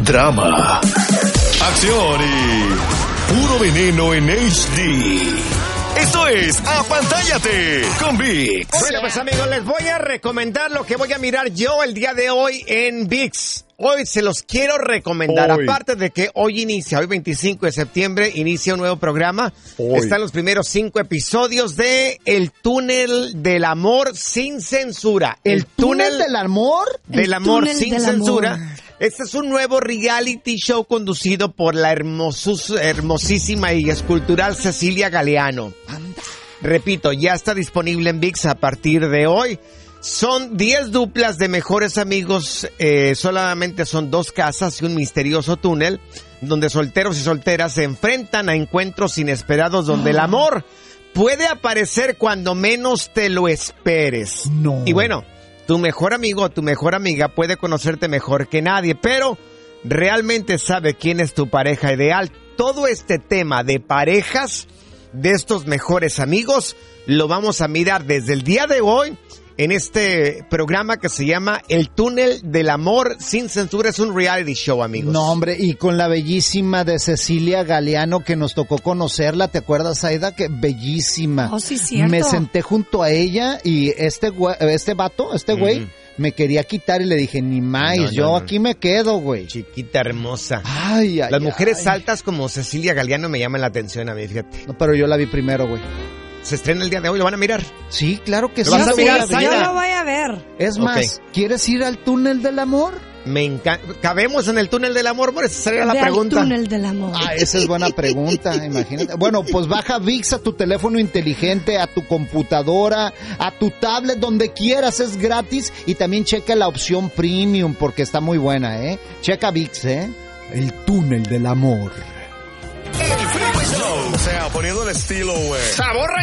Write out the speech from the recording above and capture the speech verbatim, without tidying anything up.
drama, acción y puro veneno en H D. Esto es Apantállate con ViX. Bueno, pues amigos, les voy a recomendar lo que voy a mirar yo el día de hoy en ViX. Hoy se los quiero recomendar. Hoy. Aparte de que hoy inicia, hoy veinticinco de septiembre, inicia un nuevo programa. Hoy. Están los primeros cinco episodios de El Túnel del Amor sin censura. ¿El, ¿El túnel, túnel del amor? Del El amor sin del censura. Amor. Este es un nuevo reality show conducido por la hermosus, hermosísima y escultural Cecilia Galeano. Anda. Repito, ya está disponible en ViX a partir de hoy. Son diez duplas de mejores amigos, eh, solamente son dos casas y un misterioso túnel, donde solteros y solteras se enfrentan a encuentros inesperados donde oh. el amor puede aparecer cuando menos te lo esperes. No. Y bueno, tu mejor amigo o tu mejor amiga puede conocerte mejor que nadie, pero realmente sabe quién es tu pareja ideal. Todo este tema de parejas, de estos mejores amigos, lo vamos a mirar desde el día de hoy en este programa que se llama El Túnel del Amor sin censura. Es un reality show, amigos. No, hombre, y con la bellísima de Cecilia Galeano, que nos tocó conocerla, ¿te acuerdas, Aida? Que bellísima. Oh, sí, cierto. Me senté junto a ella y este güey, este vato, este güey, mm. me quería quitar y le dije, ni más, no, yo no, no. aquí me quedo, güey. Chiquita hermosa. Ay, ay, Las mujeres ay. altas como Cecilia Galeano me llaman la atención a mí, fíjate. No, pero yo la vi primero, güey. Se estrena el día de hoy, ¿lo van a mirar? Sí, claro que ¿Lo sí. vas a mirar, sí, yo lo voy a ver. Es más, okay. ¿quieres ir al túnel del amor? Me encanta. ¿Cabemos en el túnel del amor? Bueno, esa sería la Ve pregunta. Al túnel del amor. Ah, esa es buena pregunta, imagínate. Bueno, pues baja ViX a tu teléfono inteligente, a tu computadora, a tu tablet, donde quieras, es gratis. Y también checa la opción premium, porque está muy buena, ¿eh? Checa ViX, ¿eh? El túnel del amor. O sea, poniendo el estilo, güey. Sabor